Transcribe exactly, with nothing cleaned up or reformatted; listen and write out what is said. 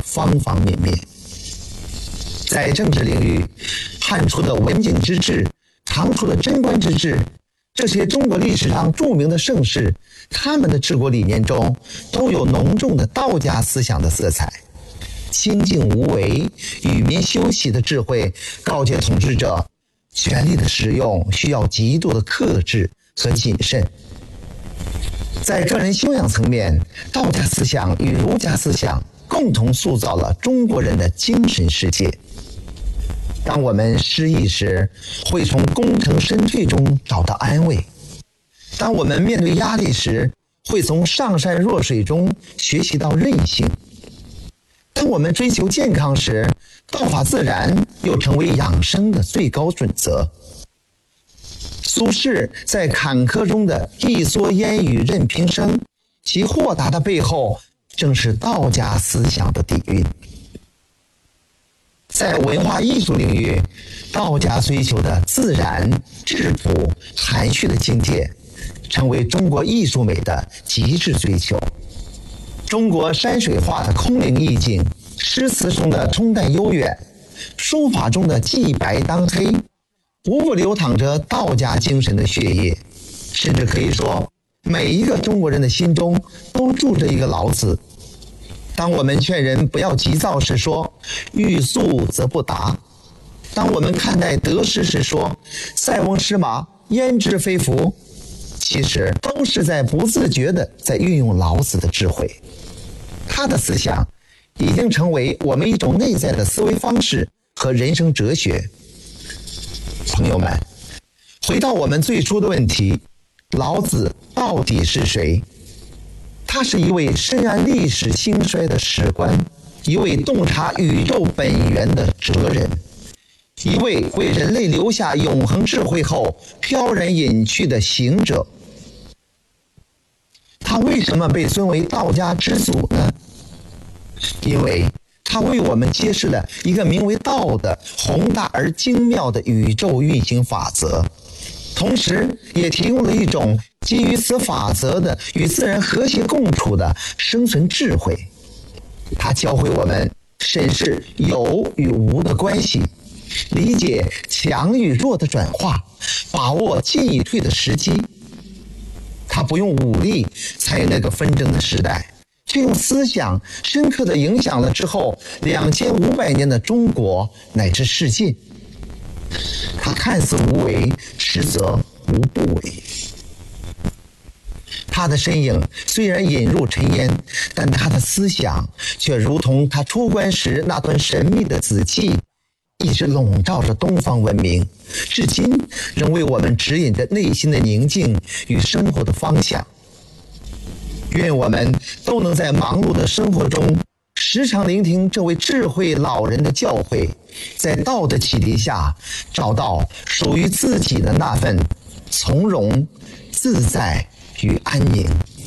方方面面。在政治领域，汉初的文景之治，唐初的贞观之治，这些中国历史上著名的盛世，他们的治国理念中都有浓重的道家思想的色彩。清静无为、与民休息的智慧告诫统治者，权力的使用需要极度的克制和谨慎。在个人修养层面，道家思想与儒家思想共同塑造了中国人的精神世界。当我们失意时，会从功成身退中找到安慰；当我们面对压力时，会从上善若水中学习到韧性；当我们追求健康时，道法自然又成为养生的最高准则。苏轼在坎坷中的一蓑烟雨任平生，其豁达的背后正是道家思想的底蕴。在文化艺术领域，道家追求的自然、质朴、含蓄的境界，成为中国艺术美的极致追求。中国山水画的空灵意境，诗词中的冲淡悠远，书法中的既白当黑，无不流淌着道家精神的血液。甚至可以说，每一个中国人的心中都住着一个老子。当我们劝人不要急躁时说，欲速则不达；当我们看待得失时说，塞翁失马，焉知非福。其实都是在不自觉地在运用老子的智慧。他的思想已经成为我们一种内在的思维方式和人生哲学。朋友们，回到我们最初的问题，老子到底是谁？他是一位深谙历史兴衰的史官，一位洞察宇宙本源的哲人，一位为人类留下永恒智慧后飘然隐去的行者。他为什么被尊为道家之祖呢？因为他为我们揭示了一个名为道的宏大而精妙的宇宙运行法则，同时也提供了一种基于此法则的与自然和谐共处的生存智慧。他教会我们审视有与无的关系，理解强与弱的转化，把握进与退的时机。他不用武力参与那个纷争的时代，却用思想深刻地影响了之后两千五百年的中国乃至世界。他看似无为，实则无不为。他的身影虽然隐入尘烟，但他的思想却如同他出关时那段神秘的紫气，一直笼罩着东方文明，至今仍为我们指引着内心的宁静与生活的方向。愿我们都能在忙碌的生活中时常聆听这位智慧老人的教诲，在道的启迪下找到属于自己的那份从容、自在与安宁。